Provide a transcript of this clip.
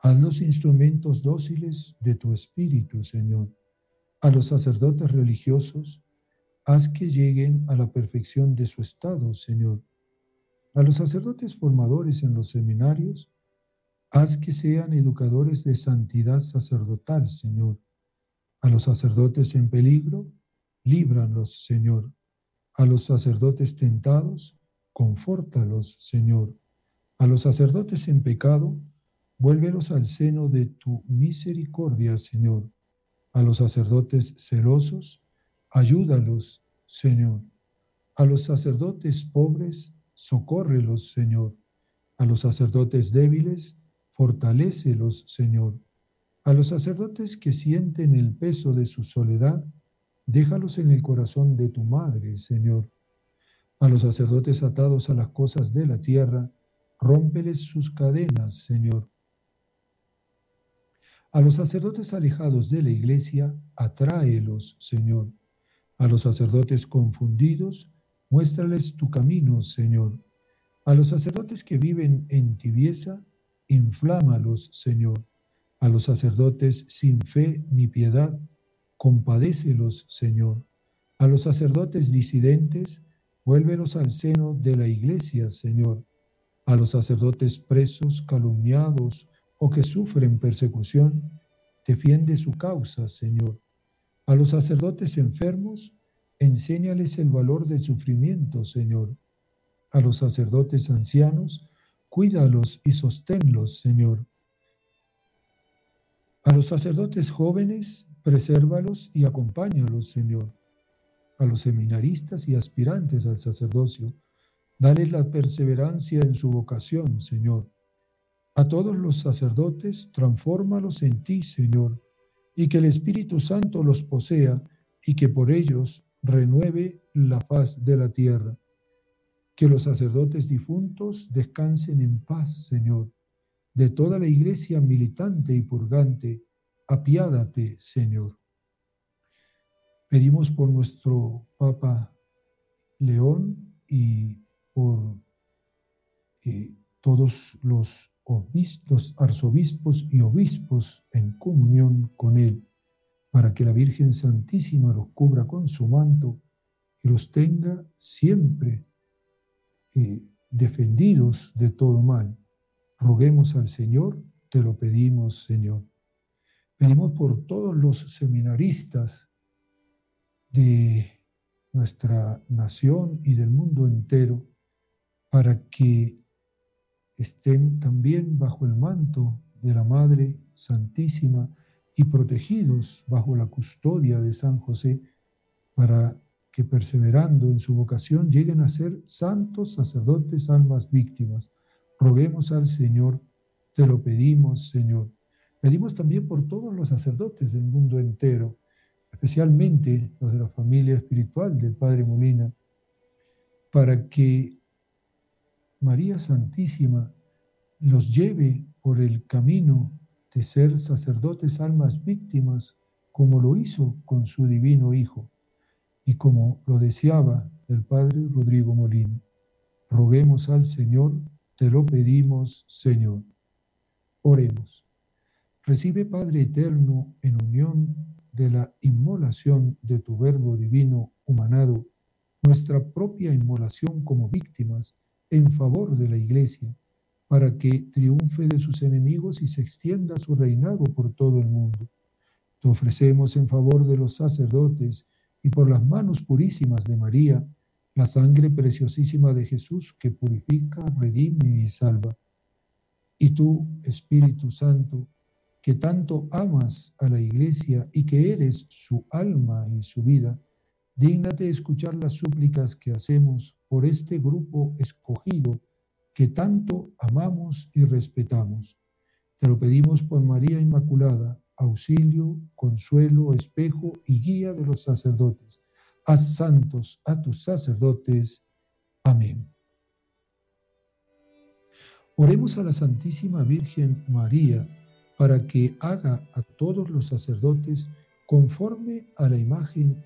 Hazlos instrumentos dóciles de tu Espíritu, Señor. A los sacerdotes religiosos, haz que lleguen a la perfección de su estado, Señor. A los sacerdotes formadores en los seminarios, haz que sean educadores de santidad sacerdotal, Señor. A los sacerdotes en peligro, líbralos, Señor. A los sacerdotes tentados, confórtalos, Señor. A los sacerdotes en pecado, vuélvelos al seno de tu misericordia, Señor. A los sacerdotes celosos, ayúdalos, Señor. A los sacerdotes pobres, socórrelos, Señor. A los sacerdotes débiles, fortalécelos, Señor. A los sacerdotes que sienten el peso de su soledad, déjalos en el corazón de tu Madre, Señor. A los sacerdotes atados a las cosas de la tierra, rómpeles sus cadenas, Señor. A los sacerdotes alejados de la iglesia, atráelos, Señor. A los sacerdotes confundidos, muéstrales tu camino, Señor. A los sacerdotes que viven en tibieza, inflámalos, Señor. A los sacerdotes sin fe ni piedad, compadécelos, Señor. A los sacerdotes disidentes, vuélvelos al seno de la iglesia, Señor. A los sacerdotes presos, calumniados o que sufren persecución, defiende su causa, Señor. A los sacerdotes enfermos, enséñales el valor del sufrimiento, Señor. A los sacerdotes ancianos, cuídalos y sosténlos, Señor. A los sacerdotes jóvenes, presérvalos y acompáñalos, Señor. A los seminaristas y aspirantes al sacerdocio, dale la perseverancia en su vocación, Señor. A todos los sacerdotes, transfórmalos en ti, Señor, y que el Espíritu Santo los posea y que por ellos renueve la faz de la tierra. Que los sacerdotes difuntos descansen en paz, Señor. De toda la iglesia militante y purgante, apiádate, Señor. Pedimos por nuestro Papa León y por todos los arzobispos y obispos en comunión con él, para que la Virgen Santísima los cubra con su manto y los tenga siempre defendidos de todo mal. Roguemos al Señor, te lo pedimos, Señor. Pedimos por todos los seminaristas de nuestra nación y del mundo entero, para que estén también bajo el manto de la Madre Santísima y protegidos bajo la custodia de San José, para que perseverando en su vocación lleguen a ser santos sacerdotes, almas víctimas. Roguemos al Señor, te lo pedimos, Señor. Pedimos también por todos los sacerdotes del mundo entero, especialmente los de la familia espiritual del Padre Molina, para que María Santísima los lleve por el camino de ser sacerdotes, almas víctimas, como lo hizo con su divino Hijo y como lo deseaba el Padre Rodrigo Molina. Roguemos al Señor, te lo pedimos, Señor. Oremos. Recibe, Padre eterno, en unión de la inmolación de tu Verbo divino humanado, nuestra propia inmolación como víctimas en favor de la Iglesia, para que triunfe de sus enemigos y se extienda su reinado por todo el mundo. Te ofrecemos en favor de los sacerdotes y por las manos purísimas de María, la sangre preciosísima de Jesús que purifica, redime y salva. Y tú, Espíritu Santo, que tanto amas a la Iglesia y que eres su alma y su vida, dígnate escuchar las súplicas que hacemos por este grupo escogido que tanto amamos y respetamos. Te lo pedimos por María Inmaculada, auxilio, consuelo, espejo y guía de los sacerdotes. Haz santos a tus sacerdotes. Amén. Oremos a la Santísima Virgen María para que haga a todos los sacerdotes conforme a la imagen